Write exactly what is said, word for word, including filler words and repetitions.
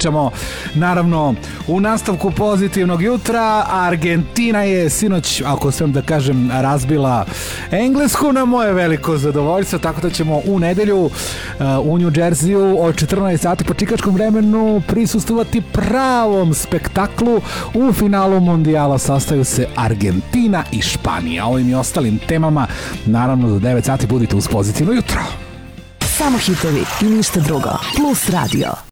pričamo naravno u nastavku pozitivnog jutra. Argentina je sinoć, ako sam da kažem, razbila Englesku na moje veliko zadovoljstvo, tako da ćemo u nedelju uh, u New Jerseyu od četrnaest sati po čikačkom vremenu prisustvovati pravom spektaklu. U finalu mondijala sastaju se Argentina i Španija. Ovim i ostalim temama naravno do devet sati budite uz pozitivno jutro. Samo hitovi i ništa drugo. Plus radio.